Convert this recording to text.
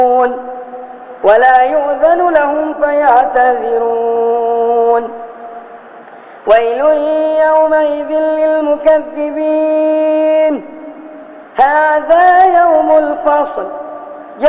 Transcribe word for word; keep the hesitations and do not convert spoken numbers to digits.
ولا يؤذن لهم فيعتذرون ويل يومئذ للمكذبين هذا يوم الفصل